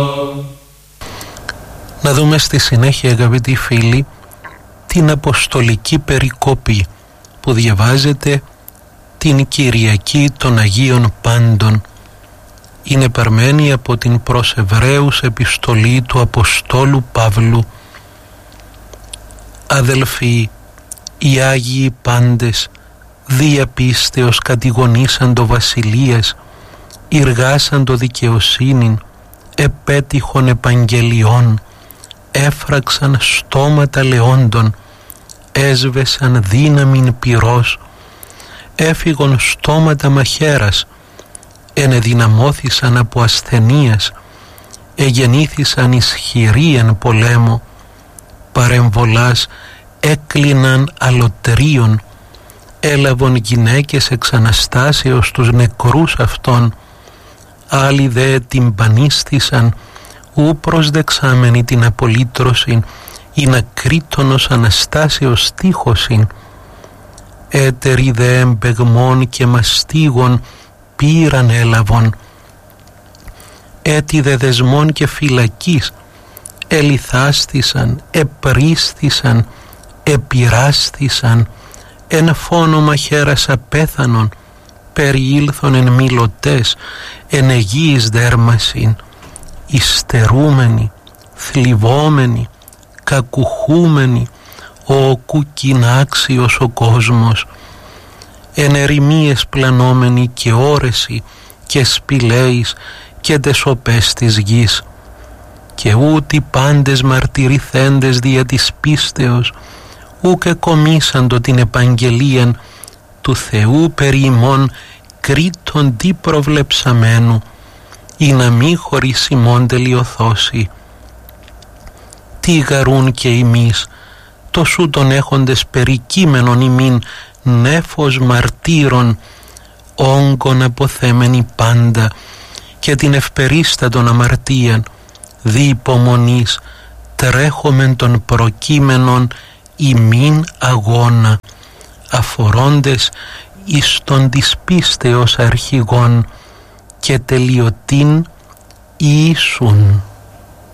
Να δούμε στη συνέχεια, αγαπητοί φίλοι, την αποστολική περικόπη που διαβάζεται την Κυριακή των Αγίων Πάντων. Είναι παρμένη από την προς Εβραίους επιστολή του Αποστόλου Παύλου. Αδελφοί, οι Άγιοι πάντες δια πίστεως κατηγονήσαντο βασιλείες, ηργάσαντο δικαιοσύνην, επέτυχον επαγγελιών, έφραξαν στόματα λεόντων, έσβεσαν δύναμην πυρός, έφυγον στόματα μαχαίρας, ενεδυναμώθησαν από ασθενείας, εγεννήθησαν ισχυροί εν πολέμο, παρεμβολάς έκλειναν αλωτρίων, έλαβον γυναίκες εξ Αναστάσεως τους νεκρούς αυτών, άλλοι δε τυμπανίστησαν, ου προσδεξάμενοι την απολύτρωσιν, ειν ακρίτωνος Αναστάσεως τείχωσιν, έτεροι δε εμπεγμών και μαστίγων πήραν έλαβον, έτι δε δεσμών και φυλακής, ελιθάστησαν, επρίστησαν, επειράστησαν, εν φόνο μαχαίρας απέθανον, περιήλθον εν μιλωτές, εν αιγύης δέρμασιν, υστερούμενοι, θλιβόμενοι, κακουχούμενοι, ο κουκκινάξιος ο κόσμος, εν ερημίες πλανόμενοι και όρεση και σπηλαίης και τεσοπές της γης, και ούτι πάντες μαρτυρηθέντες δια της πίστεως, ούκ εκομίσαντο την επαγγελίαν του Θεού περί ημών κρίτων τι προβλεψαμένου, ή να μη χωρίς ημών τελειωθώσει. Τι γαρούν και ημείς, τοσού τον έχοντες περικείμενον ημίν νέφος μαρτύρων, όγκον αποθέμενοι πάντα, και την ευπερίστατον αμαρτίαν, δι' υπομονής τρέχομεν των προκείμενων ημίν αγώνα, αφορώντες εις τον της πίστεως αρχηγών και τελειωτήν Ιησούν.